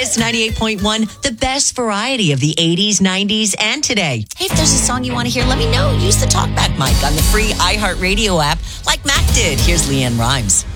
Kiss 98.1, the best variety of the 80s, 90s, and today. Hey, if there's a song you want to hear, let me know. Use the TalkBack mic on the free iHeartRadio app like Mac did. Here's Leanne Rhymes.